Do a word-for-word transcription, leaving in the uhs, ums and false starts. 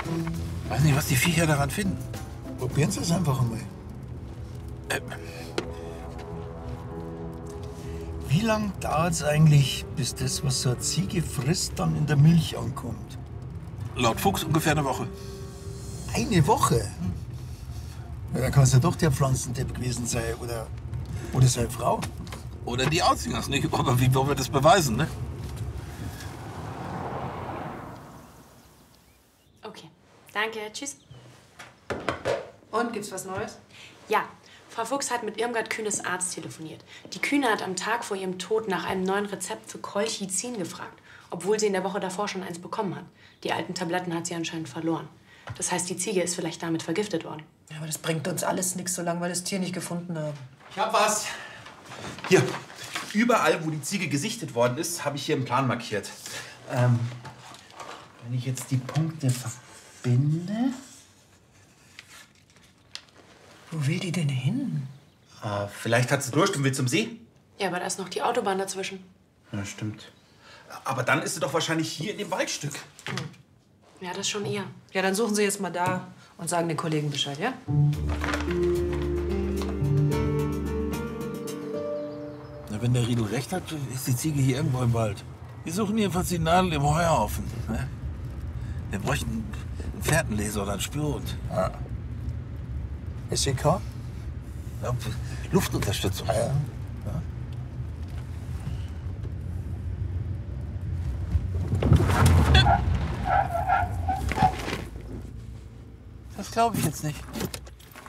Weiß nicht, was die Viecher daran finden. Probieren Sie es einfach einmal. Äh, Wie lange dauert es eigentlich, bis das, was so eine Ziege frisst, dann in der Milch ankommt? laut Fuchs ungefähr eine Woche. Eine Woche? Ja, da kann es ja doch der Pflanzendepp gewesen sein. Oder, oder seine Frau. Oder die Auszingers nicht. Aber wie wollen wir das beweisen, ne? Okay, danke, tschüss. Und, gibt's was Neues? Ja, Frau Fuchs hat mit Irmgard Kühnes Arzt telefoniert. Die Kühne hat am Tag vor ihrem Tod nach einem neuen Rezept für Colchicin gefragt, obwohl sie in der Woche davor schon eins bekommen hat. Die alten Tabletten hat sie anscheinend verloren. Das heißt, die Ziege ist vielleicht damit vergiftet worden. Ja, aber das bringt uns alles nichts, solange wir das Tier nicht gefunden haben. Ich hab was. Hier, überall, wo die Ziege gesichtet worden ist, habe ich hier einen Plan markiert. Ähm, wenn ich jetzt die Punkte verbinde... Wo will die denn hin? Äh, vielleicht hat sie Durst und will zum See? Ja, aber da ist noch die Autobahn dazwischen. Ja, stimmt. Aber dann ist sie doch wahrscheinlich hier in dem Waldstück. Ja, das schon eher. Ja, dann suchen Sie jetzt mal da und sagen den Kollegen Bescheid, ja? Na, wenn der Rido recht hat, ist die Ziege hier irgendwo im Wald. Wir suchen jedenfalls die Nadel im Heuhaufen. Ne? Wir bräuchten einen Fährtenleser oder einen Spürhund. Ja. S E K? Ja, Luftunterstützung. Ah, ja. Ja. Das glaube ich jetzt nicht.